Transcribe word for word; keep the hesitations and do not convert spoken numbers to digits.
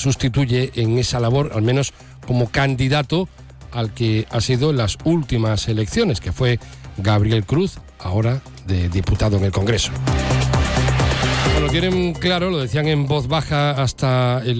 sustituye en esa labor, al menos como candidato al que ha sido en las últimas elecciones, que fue Gabriel Cruz, ahora de diputado en el Congreso. Bueno, tienen claro, lo decían en voz baja hasta el